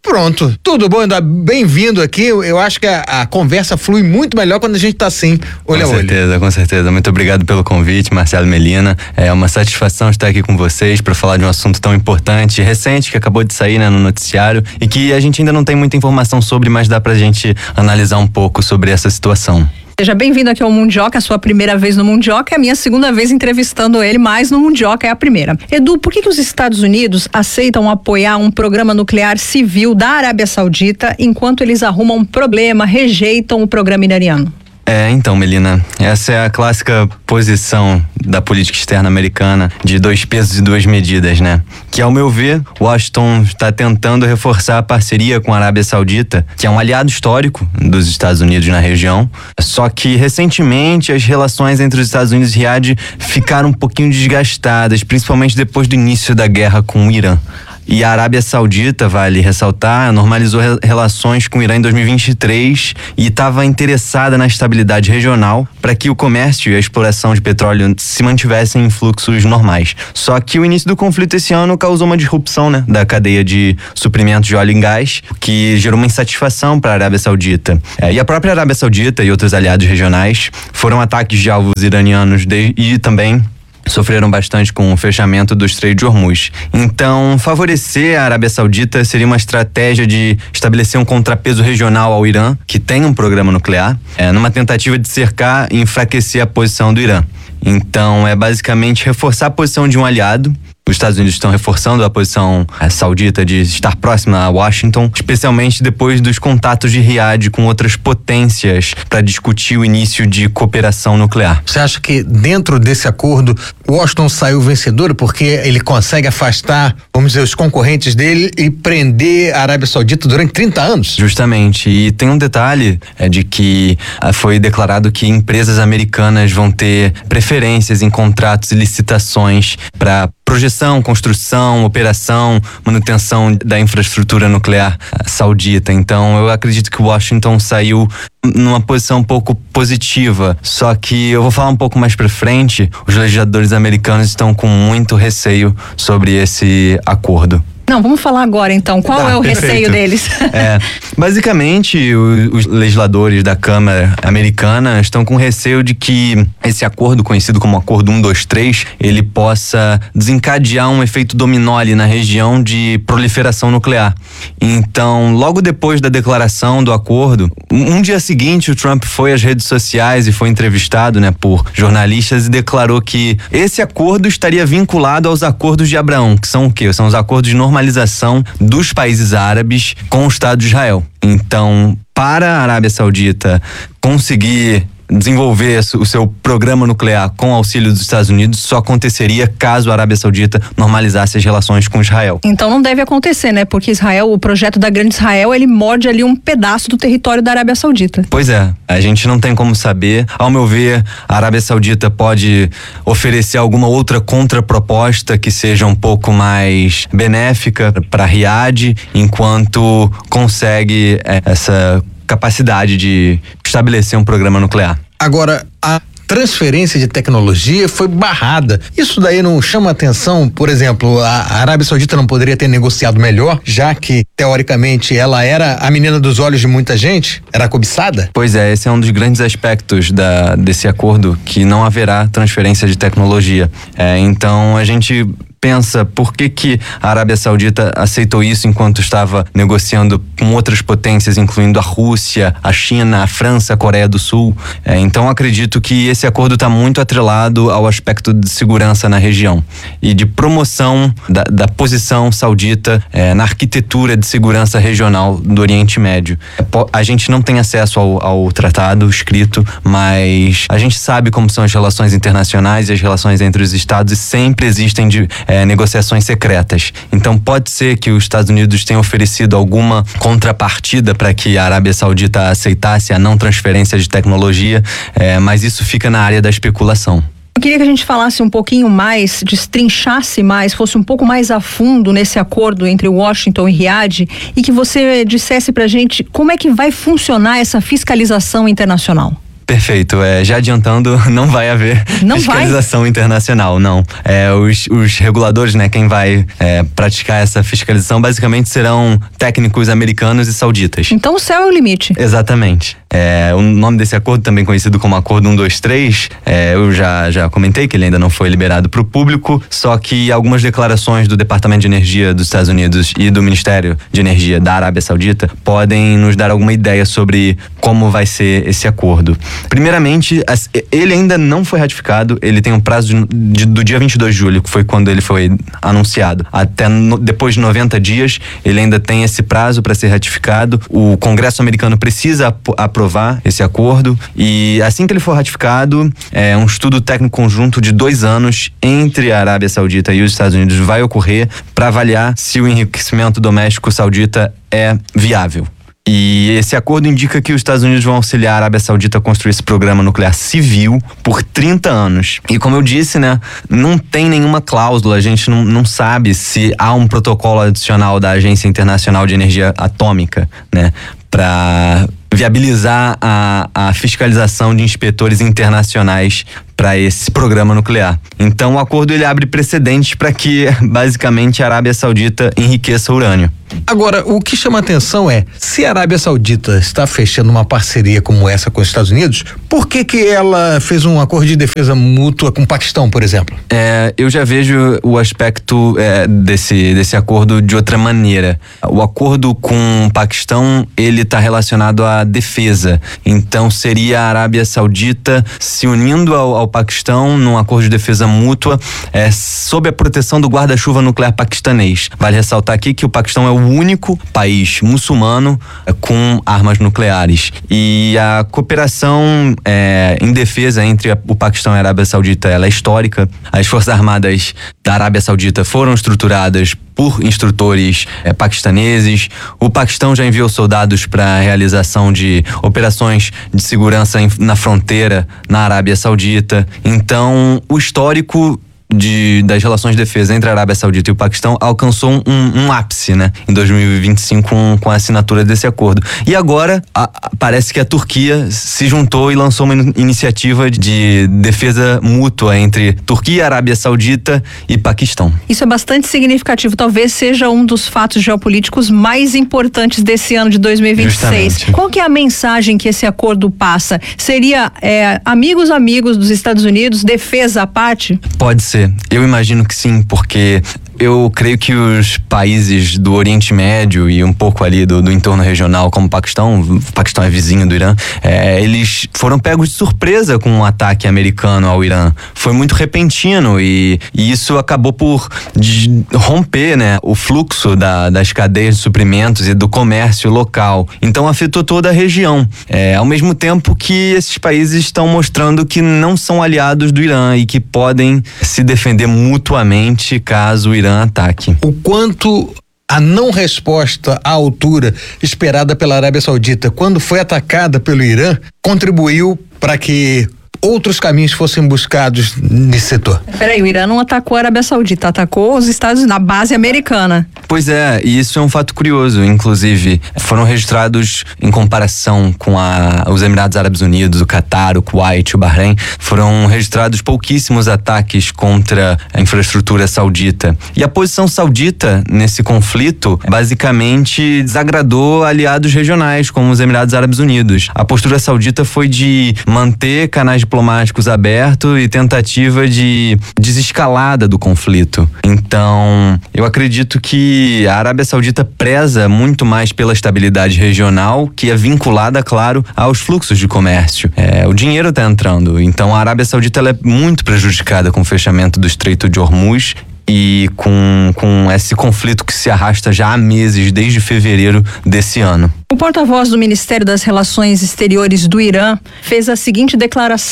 Pronto, tudo bom, bem-vindo aqui. Eu acho que a, a conversa flui muito melhor quando a gente tá assim, olho a olho. Com certeza, com certeza. Muito obrigado pelo convite, Marcelo e Melina. É uma satisfação estar aqui com vocês para falar de um assunto tão importante, recente, que acabou de sair, né, no noticiário e que a gente ainda não tem muita informação sobre, mas dá pra gente analisar um pouco sobre essa situação. Seja bem-vindo aqui ao Mundioca, a sua primeira vez no Mundioca, é a minha segunda vez entrevistando ele, mas no Mundioca é a primeira. Edu, por que que os Estados Unidos aceitam apoiar um programa nuclear civil da Arábia Saudita enquanto eles arrumam um problema, rejeitam o programa iraniano? É, então, Melina, essa é a clássica posição da política externa americana de dois pesos e duas medidas, né? Que, ao meu ver, Washington está tentando reforçar a parceria com a Arábia Saudita, que é um aliado histórico dos Estados Unidos na região, só que, recentemente, as relações entre os Estados Unidos e Riad ficaram um pouquinho desgastadas, principalmente depois do início da guerra com o Irã. E a Arábia Saudita, vale ressaltar, normalizou re- relações com o Irã em dois mil e vinte e três e estava interessada na estabilidade regional para que o comércio e a exploração de petróleo se mantivessem em fluxos normais. Só que o início do conflito esse ano causou uma disrupção, né, da cadeia de suprimentos de óleo e gás, que gerou uma insatisfação para a Arábia Saudita. É, e a própria Arábia Saudita e outros aliados regionais foram ataques de alvos iranianos de, e também sofreram bastante com o fechamento do Estreito de Hormuz. Então, favorecer a Arábia Saudita seria uma estratégia de estabelecer um contrapeso regional ao Irã, que tem um programa nuclear, é, numa tentativa de cercar e enfraquecer a posição do Irã. Então, é basicamente reforçar a posição de um aliado. Os Estados Unidos estão reforçando a posição a, saudita de estar próxima a Washington, especialmente depois dos contatos de Riad com outras potências para discutir o início de cooperação nuclear. Você acha que dentro desse acordo Washington saiu vencedor porque ele consegue afastar, vamos dizer, os concorrentes dele e prender a Arábia Saudita durante trinta anos? Justamente, e tem um detalhe é de que ah, foi declarado que empresas americanas vão ter preferências em contratos e licitações para projeção, construção, operação, manutenção da infraestrutura nuclear saudita. Então, eu acredito que Washington saiu numa posição um pouco positiva. Só que eu vou falar um pouco mais pra frente, os legisladores americanos estão com muito receio sobre esse acordo. Não, vamos falar agora então. Qual Tá, é o perfeito. receio deles? É, basicamente, o, os legisladores da Câmara americana estão com receio de que esse acordo, conhecido como Acordo um, dois, três, ele possa desencadear um efeito dominó ali na região de proliferação nuclear. Então, logo depois da declaração do acordo, um, um dia seguinte, o Trump foi às redes sociais e foi entrevistado, né, por jornalistas e declarou que esse acordo estaria vinculado aos acordos de Abraão, que são o quê? São os acordos de normalização dos países árabes com o Estado de Israel. Então, para a Arábia Saudita conseguir desenvolver o seu programa nuclear com auxílio dos Estados Unidos só aconteceria caso a Arábia Saudita normalizasse as relações com Israel. Então não deve acontecer, né? Porque Israel, o projeto da Grande Israel, ele morde ali um pedaço do território da Arábia Saudita. Pois é, a gente não tem como saber. Ao meu ver, a Arábia Saudita pode oferecer alguma outra contraproposta que seja um pouco mais benéfica para Riad, enquanto consegue é, essa capacidade de estabelecer um programa nuclear. Agora, a transferência de tecnologia foi barrada. Isso daí não chama atenção? Por exemplo, a Arábia Saudita não poderia ter negociado melhor, já que, teoricamente, ela era a menina dos olhos de muita gente? Era cobiçada? Pois é, esse é um dos grandes aspectos da, desse acordo, que não haverá transferência de tecnologia. É, então, a gente pensa por que que a Arábia Saudita aceitou isso enquanto estava negociando com outras potências, incluindo a Rússia, a China, a França, a Coreia do Sul. É, então acredito que esse acordo está muito atrelado ao aspecto de segurança na região e de promoção da, da posição saudita é, na arquitetura de segurança regional do Oriente Médio. A gente não tem acesso ao, ao tratado escrito, mas a gente sabe como são as relações internacionais e as relações entre os estados e sempre existem de, É, negociações secretas. Então pode ser que os Estados Unidos tenham oferecido alguma contrapartida para que a Arábia Saudita aceitasse a não transferência de tecnologia, é, mas isso fica na área da especulação. Eu queria que a gente falasse um pouquinho mais, destrinchasse mais, fosse um pouco mais a fundo nesse acordo entre Washington e Riad e que você dissesse pra gente como é que vai funcionar essa fiscalização internacional. Perfeito. É, já adiantando, não vai haver não fiscalização vai? internacional, não. É, os, os reguladores, né, quem vai é, praticar essa fiscalização, basicamente serão técnicos americanos e sauditas. Então o céu é o limite. Exatamente. É, o nome desse acordo, também conhecido como Acordo um dois três, é, eu já, já comentei que ele ainda não foi liberado para o público, só que algumas declarações do Departamento de Energia dos Estados Unidos e do Ministério de Energia da Arábia Saudita podem nos dar alguma ideia sobre como vai ser esse acordo. Primeiramente, ele ainda não foi ratificado, ele tem um prazo de, de, do dia vinte e dois de julho, que foi quando ele foi anunciado, até no, depois de noventa dias, ele ainda tem esse prazo para ser ratificado. O Congresso americano precisa ap- aprovar esse acordo e assim que ele for ratificado, é, um estudo técnico conjunto de dois anos entre a Arábia Saudita e os Estados Unidos vai ocorrer para avaliar se o enriquecimento doméstico saudita é viável. E esse acordo indica que os Estados Unidos vão auxiliar a Arábia Saudita a construir esse programa nuclear civil por trinta anos. E como eu disse, né, não tem nenhuma cláusula, a gente não, não sabe se há um protocolo adicional da Agência Internacional de Energia Atômica, né, para viabilizar a, a fiscalização de inspetores internacionais para esse programa nuclear. Então o acordo ele abre precedentes para que basicamente a Arábia Saudita enriqueça urânio. Agora, o que chama atenção é, se a Arábia Saudita está fechando uma parceria como essa com os Estados Unidos, por que que ela fez um acordo de defesa mútua com o Paquistão, por exemplo? É, eu já vejo o aspecto é, desse, desse acordo de outra maneira. O acordo com o Paquistão, ele está relacionado à defesa. Então seria a Arábia Saudita se unindo ao, ao Paquistão num acordo de defesa mútua é, sob a proteção do guarda-chuva nuclear paquistanês. Vale ressaltar aqui que o Paquistão é o único país muçulmano é, com armas nucleares. E a cooperação é, em defesa entre a, o Paquistão e a Arábia Saudita, ela é histórica. As Forças Armadas da Arábia Saudita foram estruturadas por instrutores é, paquistaneses. O Paquistão já enviou soldados para a realização de operações de segurança em, na fronteira na Arábia Saudita. Então, o histórico De, das relações de defesa entre a Arábia Saudita e o Paquistão alcançou um, um ápice, né? Em dois mil e vinte e cinco com, com a assinatura desse acordo. E agora a, a, parece que a Turquia se juntou e lançou uma in- iniciativa de defesa mútua entre Turquia, Arábia Saudita e Paquistão. Isso é bastante significativo, talvez seja um dos fatos geopolíticos mais importantes desse ano de dois mil e vinte e seis. Justamente. Qual que é a mensagem que esse acordo passa? Seria é, amigos amigos dos Estados Unidos, defesa à parte? Pode ser. Eu imagino que sim, porque eu creio que os países do Oriente Médio e um pouco ali do, do entorno regional, como o Paquistão, o Paquistão é vizinho do Irã, é, eles foram pegos de surpresa com um ataque americano ao Irã. Foi muito repentino e, e isso acabou por de, romper, né, o fluxo da, das cadeias de suprimentos e do comércio local. Então afetou toda a região. É, ao mesmo tempo que esses países estão mostrando que não são aliados do Irã e que podem se defender mutuamente caso o Irã ataque. O quanto a não resposta à altura esperada pela Arábia Saudita quando foi atacada pelo Irã contribuiu para que outros caminhos fossem buscados nesse setor? Peraí, o Irã não atacou a Arábia Saudita, atacou os Estados Unidos, na base americana. Pois é, e isso é um fato curioso, inclusive, foram registrados em comparação com a, os Emirados Árabes Unidos, o Catar, o Kuwait, o Bahrein, foram registrados pouquíssimos ataques contra a infraestrutura saudita. E a posição saudita nesse conflito, basicamente, desagradou aliados regionais, como os Emirados Árabes Unidos. A postura saudita foi de manter canais diplomáticos abertos e tentativa de desescalada do conflito. Então, eu acredito que a Arábia Saudita preza muito mais pela estabilidade regional, que é vinculada, claro, aos fluxos de comércio. É, o dinheiro está entrando, então a Arábia Saudita ela é muito prejudicada com o fechamento do Estreito de Hormuz e com, com esse conflito que se arrasta já há meses, desde fevereiro desse ano. O porta-voz do Ministério das Relações Exteriores do Irã fez a seguinte declaração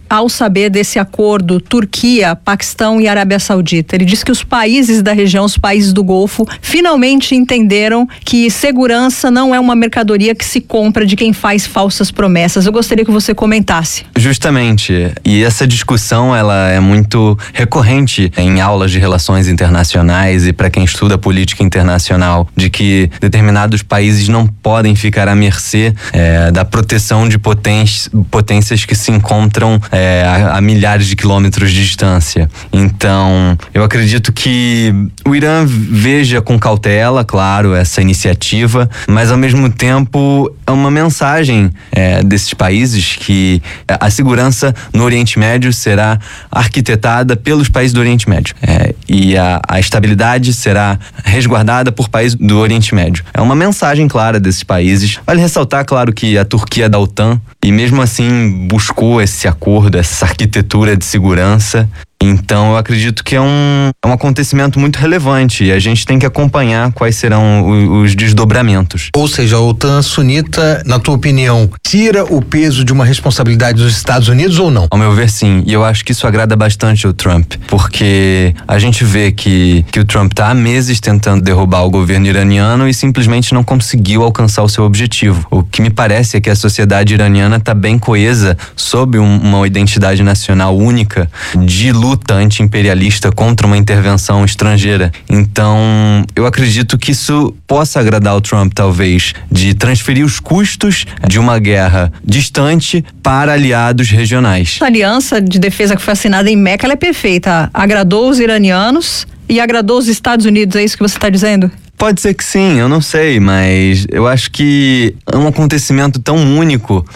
ao saber desse acordo Turquia, Paquistão e Arábia Saudita. Ele diz que os países da região, os países do Golfo, finalmente entenderam que segurança não é uma mercadoria que se compra de quem faz falsas promessas. Eu gostaria que você comentasse. Justamente. E essa discussão, ela é muito recorrente em aulas de relações internacionais e para quem estuda política internacional, de que determinados países não podem ficar à mercê é, da proteção de potências, potências que se encontram é, a, a milhares de quilômetros de distância. Então, eu acredito que o Irã veja com cautela, claro, essa iniciativa, mas ao mesmo tempo é uma mensagem é, desses países que a segurança no Oriente Médio será arquitetada pelos países do Oriente Médio é, e a, a estabilidade será resguardada por países do Oriente Médio. É uma mensagem clara desses países. Vale ressaltar, claro, que a Turquia é da OTAN e mesmo assim buscou esse acordo, essa arquitetura de segurança. Então, eu acredito que é um, é um acontecimento muito relevante e a gente tem que acompanhar quais serão os, os desdobramentos. Ou seja, a OTAN sunita, na tua opinião, tira o peso de uma responsabilidade dos Estados Unidos ou não? Ao meu ver, sim. E eu acho que isso agrada bastante ao Trump, porque a gente vê que, que o Trump está há meses tentando derrubar o governo iraniano e simplesmente não conseguiu alcançar o seu objetivo. O que me parece é que a sociedade iraniana está bem coesa sob um, uma identidade nacional única de luta anti-imperialista contra uma intervenção estrangeira. Então, eu acredito que isso possa agradar ao Trump, talvez, de transferir os custos de uma guerra distante para aliados regionais. A aliança de defesa que foi assinada em Meca, ela é perfeita. Agradou os iranianos e agradou os Estados Unidos, é isso que você está dizendo? Pode ser que sim, eu não sei, mas eu acho que é um acontecimento tão único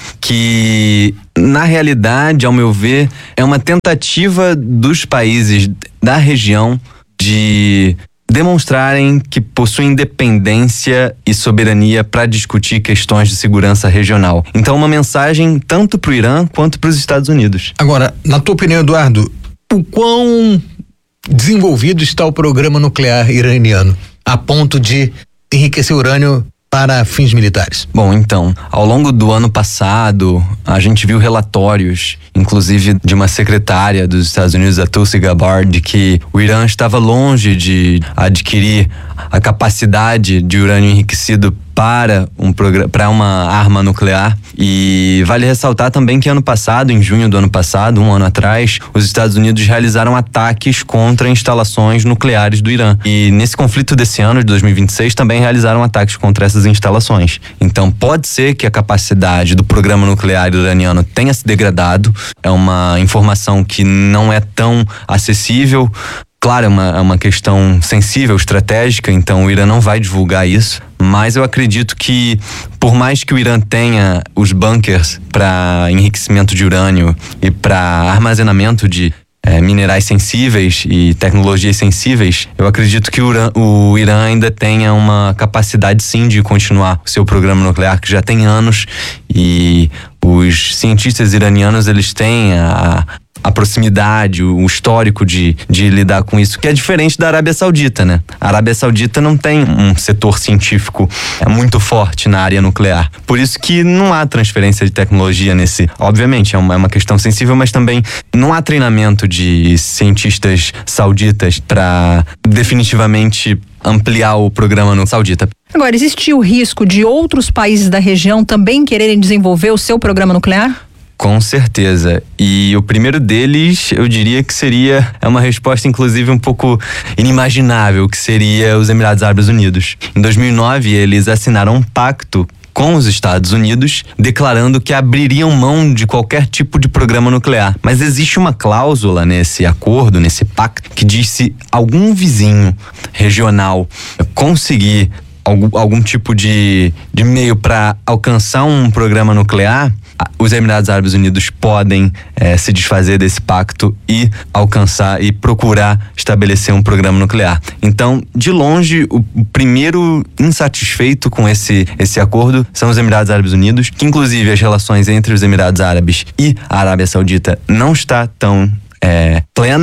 que, na realidade, ao meu ver, é uma tentativa dos países da região de demonstrarem que possuem independência e soberania para discutir questões de segurança regional. Então, uma mensagem tanto para o Irã quanto para os Estados Unidos. Agora, na tua opinião, Eduardo, o quão desenvolvido está o programa nuclear iraniano a ponto de enriquecer urânio para fins militares? Bom, então, ao longo do ano passado, a gente viu relatórios, inclusive de uma secretária dos Estados Unidos, a Tulsi Gabbard, de que o Irã estava longe de adquirir a capacidade de urânio enriquecido para um para uma arma nuclear. E vale ressaltar também que ano passado, em junho do ano passado, um ano atrás, os Estados Unidos realizaram ataques contra instalações nucleares do Irã. E nesse conflito desse ano, de dois mil e vinte e seis, também realizaram ataques contra essas instalações. Então pode ser que a capacidade do programa nuclear iraniano tenha se degradado. É uma informação que não é tão acessível. Claro, é uma, é uma questão sensível, estratégica, então o Irã não vai divulgar isso, mas eu acredito que, por mais que o Irã tenha os bunkers para enriquecimento de urânio e para armazenamento de é, minerais sensíveis e tecnologias sensíveis, eu acredito que o Irã, o Irã ainda tenha uma capacidade sim de continuar o seu programa nuclear, que já tem anos, e os cientistas iranianos, eles têm a a proximidade, o histórico de, de lidar com isso, que é diferente da Arábia Saudita, né? A Arábia Saudita não tem um setor científico é muito forte na área nuclear. Por isso que não há transferência de tecnologia nesse... Obviamente, é uma, é uma questão sensível, mas também não há treinamento de cientistas sauditas para definitivamente ampliar o programa no saudita. Agora, existe o risco de outros países da região também quererem desenvolver o seu programa nuclear? Com certeza. E o primeiro deles, eu diria que seria é uma resposta, inclusive, um pouco inimaginável, que seria os Emirados Árabes Unidos. Em dois mil e nove, eles assinaram um pacto com os Estados Unidos, declarando que abririam mão de qualquer tipo de programa nuclear. Mas existe uma cláusula nesse acordo, nesse pacto, que diz: se algum vizinho regional conseguir algum, algum tipo de, de meio para alcançar um programa nuclear, os Emirados Árabes Unidos podem eh, se desfazer desse pacto e alcançar e procurar estabelecer um programa nuclear. Então, de longe, o primeiro insatisfeito com esse, esse acordo são os Emirados Árabes Unidos, que inclusive as relações entre os Emirados Árabes e a Arábia Saudita não está tão é, plena.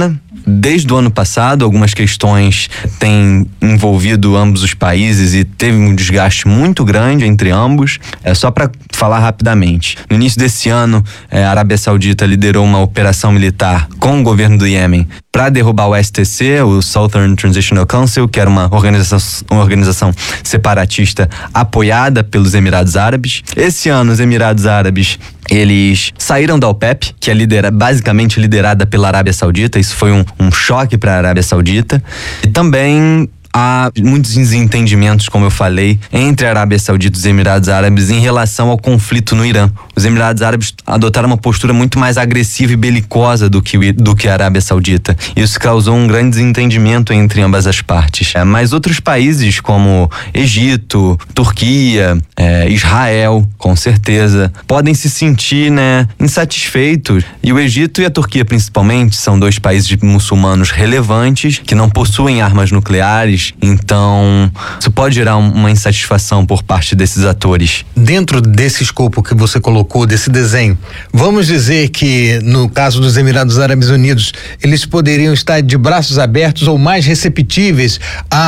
desde o ano passado, algumas questões têm envolvido ambos os países e teve um desgaste muito grande entre ambos. É só para falar rapidamente. No início desse ano, a Arábia Saudita liderou uma operação militar com o governo do Iêmen para derrubar o S T C, o Southern Transitional Council, que era uma organização, uma organização separatista apoiada pelos Emirados Árabes. Esse ano, os Emirados Árabes eles saíram da OPEP, que é lidera, basicamente liderada pela Arábia Saudita. Isso foi um, um choque para a Arábia Saudita. E também há muitos desentendimentos, como eu falei, entre a Arábia Saudita e os Emirados Árabes em relação ao conflito no Irã. Os Emirados Árabes adotaram uma postura muito mais agressiva e belicosa do que, do que a Arábia Saudita. Isso causou um grande desentendimento entre ambas as partes. É, mas outros países como Egito, Turquia, é, Israel, com certeza, podem se sentir, né, insatisfeitos. E o Egito e a Turquia, principalmente, são dois países muçulmanos relevantes que não possuem armas nucleares. Então, isso pode gerar uma insatisfação por parte desses atores. Dentro desse escopo que você colocou, desse desenho, vamos dizer que no caso dos Emirados Árabes Unidos, eles poderiam estar de braços abertos ou mais receptíveis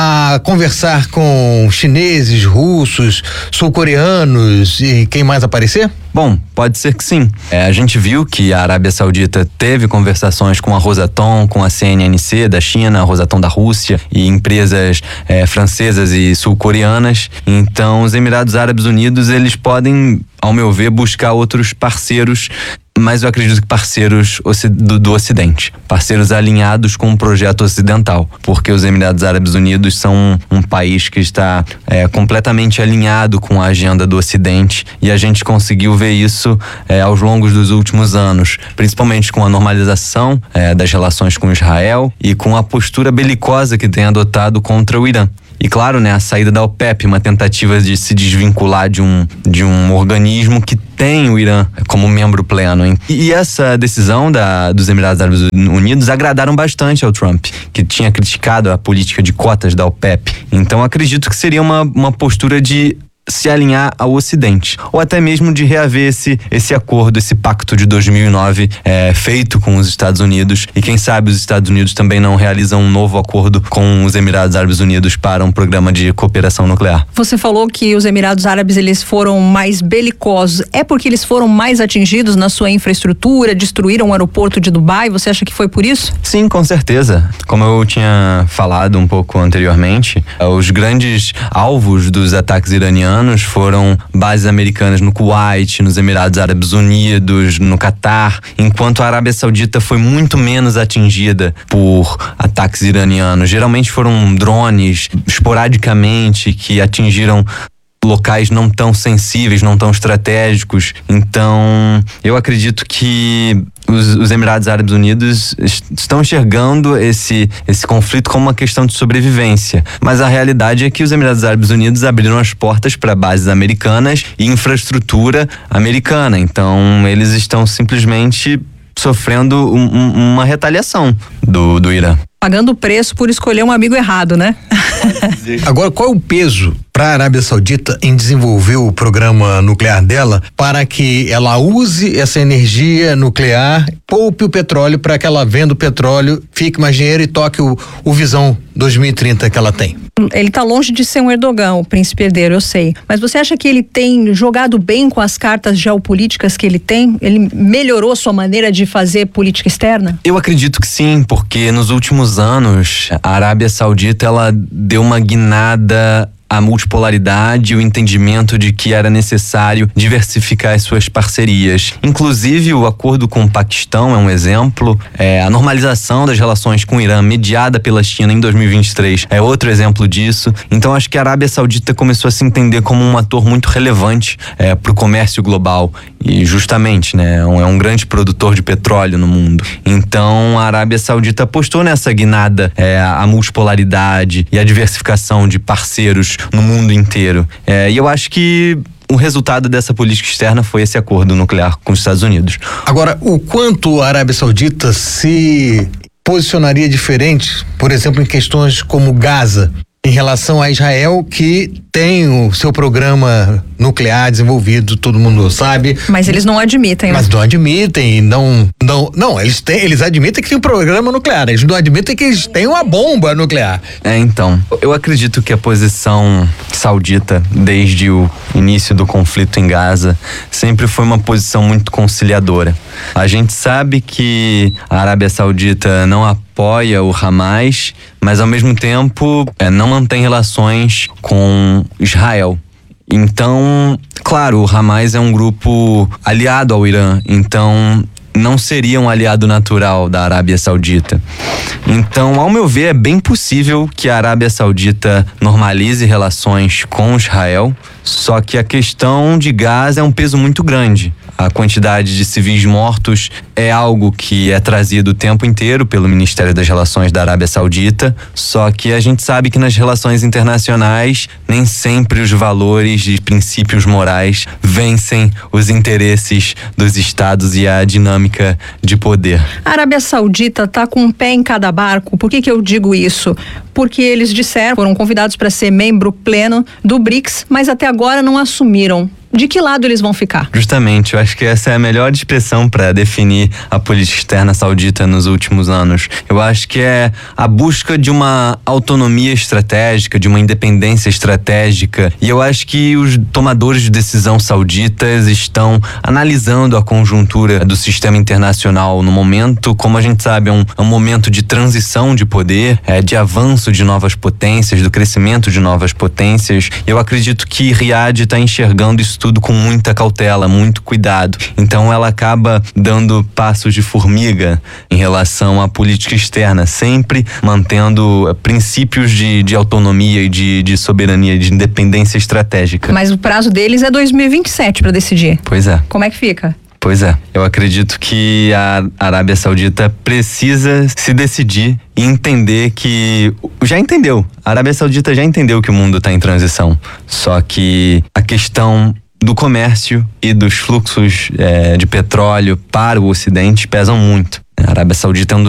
a conversar com chineses, russos, sul-coreanos e quem mais aparecer? Bom, pode ser que sim. É, a gente viu que a Arábia Saudita teve conversações com a Rosatom, com a C N N C da China, a Rosatom da Rússia e empresas é, francesas e sul-coreanas. Então, os Emirados Árabes Unidos, eles podem, ao meu ver, buscar outros parceiros, mas eu acredito que parceiros do, do Ocidente, parceiros alinhados com o projeto ocidental, porque os Emirados Árabes Unidos são um, um país que está é, completamente alinhado com a agenda do Ocidente, e a gente conseguiu ver isso é, aos longos dos últimos anos, principalmente com a normalização é, das relações com Israel e com a postura belicosa que tem adotado contra o Irã. E claro, né, a saída da OPEP, uma tentativa de se desvincular de um, de um organismo que tem o Irã como membro pleno, hein? E essa decisão da, dos Emirados Árabes Unidos agradaram bastante ao Trump, que tinha criticado a política de cotas da OPEP. Então acredito que seria uma, uma postura de se alinhar ao Ocidente, ou até mesmo de reaver esse, esse acordo, esse pacto de dois mil e nove é, feito com os Estados Unidos, e quem sabe os Estados Unidos também não realizam um novo acordo com os Emirados Árabes Unidos para um programa de cooperação nuclear. Você falou que os Emirados Árabes eles foram mais belicosos, é porque eles foram mais atingidos na sua infraestrutura, destruíram o aeroporto de Dubai? Você acha que foi por isso? Sim, com certeza. Como eu tinha falado um pouco anteriormente, os grandes alvos dos ataques iranianos foram bases americanas no Kuwait, nos Emirados Árabes Unidos, no Catar, enquanto a Arábia Saudita foi muito menos atingida por ataques iranianos. Geralmente foram drones, esporadicamente, que atingiram locais não tão sensíveis, não tão estratégicos. Então, eu acredito que os, os Emirados Árabes Unidos estão enxergando esse, esse conflito como uma questão de sobrevivência. Mas a realidade é que os Emirados Árabes Unidos abriram as portas para bases americanas e infraestrutura americana. Então, eles estão simplesmente sofrendo um, um, uma retaliação do, do Irã. Pagando o preço por escolher um amigo errado, né? Agora, qual é o peso para a Arábia Saudita em desenvolver o programa nuclear dela para que ela use essa energia nuclear, poupe o petróleo para que ela venda o petróleo, fique mais dinheiro e toque o, o Visão dois mil e trinta que ela tem? Ele tá longe de ser um Erdogan, o príncipe herdeiro, eu sei. Mas você acha que ele tem jogado bem com as cartas geopolíticas que ele tem? Ele melhorou sua maneira de fazer política externa? Eu acredito que sim, porque nos últimos anos a Arábia Saudita ela deu uma guinada a multipolaridade e o entendimento de que era necessário diversificar as suas parcerias. Inclusive, o acordo com o Paquistão é um exemplo. É, a normalização das relações com o Irã, mediada pela China em dois mil e vinte e três, é outro exemplo disso. Então, acho que a Arábia Saudita começou a se entender como um ator muito relevante é, para o comércio global. E justamente, né, é um, é um grande produtor de petróleo no mundo. Então, a Arábia Saudita apostou nessa guinada é, a multipolaridade e a diversificação de parceiros no mundo inteiro. É, e eu acho que o resultado dessa política externa foi esse acordo nuclear com os Estados Unidos. Agora, o quanto a Arábia Saudita se posicionaria diferente, por exemplo, em questões como Gaza, em relação a Israel, que tem o seu programa nuclear desenvolvido, todo mundo sabe. Mas eles não admitem. Mas né? não admitem, não, não, não, eles têm, eles admitem que tem um programa nuclear, eles não admitem que eles têm uma bomba nuclear. É, então, eu acredito que a posição saudita, desde o início do conflito em Gaza, sempre foi uma posição muito conciliadora. A gente sabe que a Arábia Saudita não apoia o Hamas, mas ao mesmo tempo é, não mantém relações com Israel. Então, claro, o Hamas é um grupo aliado ao Irã, então não seria um aliado natural da Arábia Saudita. Então, ao meu ver, é bem possível que a Arábia Saudita normalize relações com Israel, só que a questão de Gaza é um peso muito grande. A quantidade de civis mortos é algo que é trazido o tempo inteiro pelo Ministério das Relações da Arábia Saudita, só que a gente sabe que nas relações internacionais nem sempre os valores e princípios morais vencem os interesses dos estados e a dinâmica de poder. A Arábia Saudita está com um pé em cada barco. Por que que eu digo isso? Porque eles disseram, foram convidados para ser membro pleno do BRICS, mas até agora não assumiram. De que lado eles vão ficar? Justamente, eu acho que essa é a melhor expressão para definir a política externa saudita nos últimos anos. Eu acho que é a busca de uma autonomia estratégica, de uma independência estratégica. E eu acho que os tomadores de decisão sauditas estão analisando a conjuntura do sistema internacional no momento. Como a gente sabe, é um, é um momento de transição de poder, é, de avanço de novas potências, do crescimento de novas potências. Eu acredito que Riad está enxergando isso tudo com muita cautela, muito cuidado. Então ela acaba dando passos de formiga em relação à política externa, sempre mantendo princípios de, de autonomia e de, de soberania, de independência estratégica. Mas o prazo deles é dois mil e vinte e sete para decidir. Pois é. Como é que fica? Pois é, eu acredito que a Arábia Saudita precisa se decidir e entender que, já entendeu, a Arábia Saudita já entendeu que o mundo está em transição, só que a questão do comércio e dos fluxos é, de petróleo para o Ocidente pesam muito. A Arábia Saudita é um dos